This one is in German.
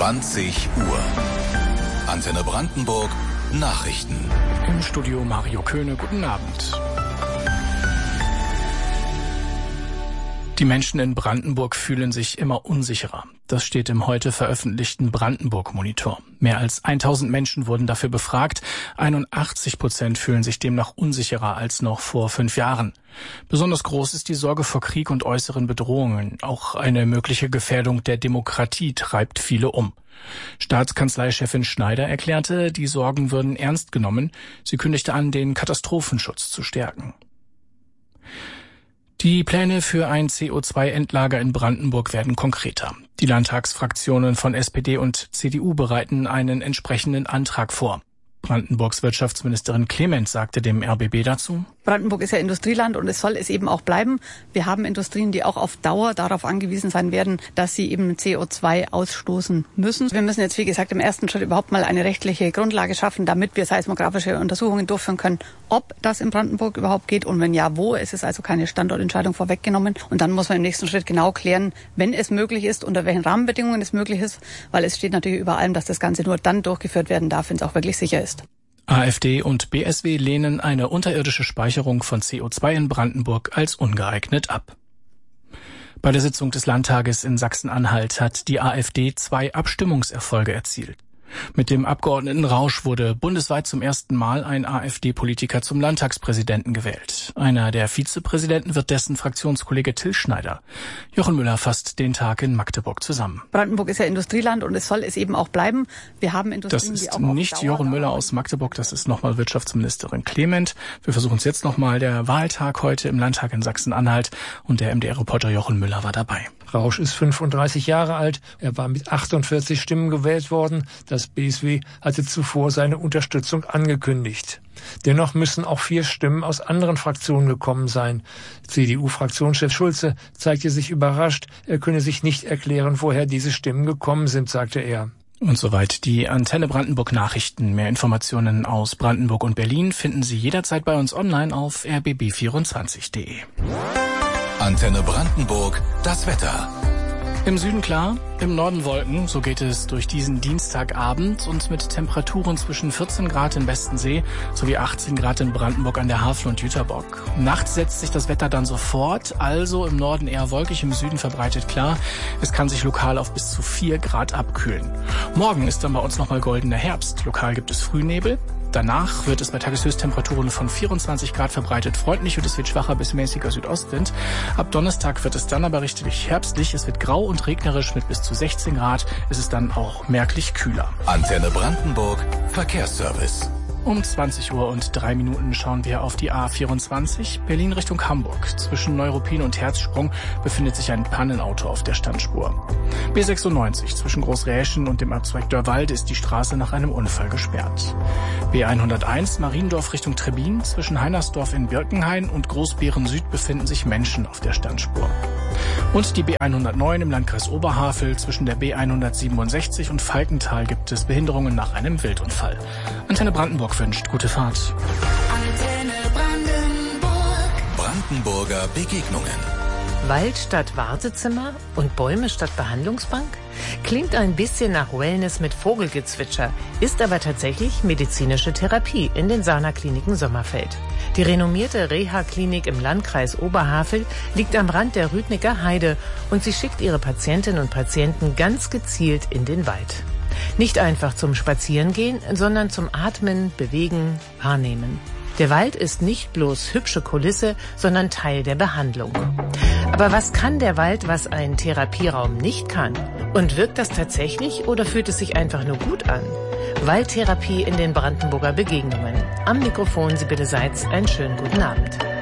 20 Uhr. Antenne Brandenburg Nachrichten. Im Studio Mario Köhne, guten Abend. Die Menschen in Brandenburg fühlen sich immer unsicherer. Das steht im heute veröffentlichten Brandenburg-Monitor. Mehr als 1000 Menschen wurden dafür befragt. 81% fühlen sich demnach unsicherer als noch vor 5 Jahren. Besonders groß ist die Sorge vor Krieg und äußeren Bedrohungen. Auch eine mögliche Gefährdung der Demokratie treibt viele um. Staatskanzleichefin Schneider erklärte, die Sorgen würden ernst genommen. Sie kündigte an, den Katastrophenschutz zu stärken. Die Pläne für ein CO2-Endlager in Brandenburg werden konkreter. Die Landtagsfraktionen von SPD und CDU bereiten einen entsprechenden Antrag vor. Brandenburgs Wirtschaftsministerin Clement sagte dem RBB dazu: Brandenburg ist ja Industrieland und es soll es eben auch bleiben. Wir haben Industrien, die auch auf Dauer darauf angewiesen sein werden, dass sie eben CO2 ausstoßen müssen. Wir müssen jetzt, wie gesagt, im ersten Schritt überhaupt mal eine rechtliche Grundlage schaffen, damit wir seismografische Untersuchungen durchführen können, ob das in Brandenburg überhaupt geht und wenn ja, wo. Es ist also keine Standortentscheidung vorweggenommen. Und dann muss man im nächsten Schritt genau klären, wenn es möglich ist, unter welchen Rahmenbedingungen es möglich ist, weil es steht natürlich über allem, dass das Ganze nur dann durchgeführt werden darf, wenn es auch wirklich sicher ist. AfD und BSW lehnen eine unterirdische Speicherung von CO2 in Brandenburg als ungeeignet ab. Bei der Sitzung des Landtages in Sachsen-Anhalt hat die AfD 2 Abstimmungserfolge erzielt. Mit dem Abgeordneten Rausch wurde bundesweit zum ersten Mal ein AfD-Politiker zum Landtagspräsidenten gewählt. Einer der Vizepräsidenten wird dessen Fraktionskollege Till Schneider. Jochen Müller fasst den Tag in Magdeburg zusammen. Brandenburg ist ja Industrieland und es soll es eben auch bleiben. Wir haben Industrien, das ist die auch nicht Jochen Müller aus Magdeburg, das ist nochmal Wirtschaftsministerin Clement. Wir versuchen es jetzt nochmal. Der Wahltag heute im Landtag in Sachsen-Anhalt und der MDR-Reporter Jochen Müller war dabei. Rausch ist 35 Jahre alt. Er war mit 48 Stimmen gewählt worden. Das BSW hatte zuvor seine Unterstützung angekündigt. Dennoch müssen auch 4 Stimmen aus anderen Fraktionen gekommen sein. CDU-Fraktionschef Schulze zeigte sich überrascht. Er könne sich nicht erklären, woher diese Stimmen gekommen sind, sagte er. Und soweit die Antenne Brandenburg Nachrichten. Mehr Informationen aus Brandenburg und Berlin finden Sie jederzeit bei uns online auf rbb24.de. Antenne Brandenburg, das Wetter. Im Süden klar, im Norden Wolken, so geht es durch diesen Dienstagabend und mit Temperaturen zwischen 14 Grad im Westensee sowie 18 Grad in Brandenburg an der Havel und Jüterbock. Nachts setzt sich das Wetter dann sofort, also im Norden eher wolkig, im Süden verbreitet klar. Es kann sich lokal auf bis zu 4 Grad abkühlen. Morgen ist dann bei uns nochmal goldener Herbst. Lokal gibt es Frühnebel. Danach wird es bei Tageshöchsttemperaturen von 24 Grad verbreitet freundlich und es wird schwacher bis mäßiger Südostwind. Ab Donnerstag wird es dann aber richtig herbstlich. Es wird grau und regnerisch mit bis zu 16 Grad. Es ist dann auch merklich kühler. Antenne Brandenburg, Verkehrsservice. Um 20 Uhr und 3 Minuten schauen wir auf die A24 Berlin Richtung Hamburg. Zwischen Neuruppin und Herzsprung befindet sich ein Pannenauto auf der Standspur. B96 zwischen Großräschen und dem Abzweig Dörrwald ist die Straße nach einem Unfall gesperrt. B101 Mariendorf Richtung Trebbin. Zwischen Heinersdorf in Birkenhain und Großbeeren Süd befinden sich Menschen auf der Standspur. Und die B109 im Landkreis Oberhavel. Zwischen der B167 und Falkenthal gibt es Behinderungen nach einem Wildunfall. Antenne Brandenburg wünscht gute Fahrt. Antenne Brandenburg. Brandenburger Begegnungen. Wald statt Wartezimmer und Bäume statt Behandlungsbank? Klingt ein bisschen nach Wellness mit Vogelgezwitscher, ist aber tatsächlich medizinische Therapie in den Sana-Kliniken Sommerfeld. Die renommierte Reha-Klinik im Landkreis Oberhavel liegt am Rand der Rüdnicker Heide und sie schickt ihre Patientinnen und Patienten ganz gezielt in den Wald. Nicht einfach zum Spazierengehen, sondern zum Atmen, Bewegen, Wahrnehmen. Der Wald ist nicht bloß hübsche Kulisse, sondern Teil der Behandlung. Aber was kann der Wald, was ein Therapieraum nicht kann? Und wirkt das tatsächlich oder fühlt es sich einfach nur gut an? Waldtherapie in den Brandenburger Begegnungen. Am Mikrofon Sibylle Seitz, einen schönen guten Abend.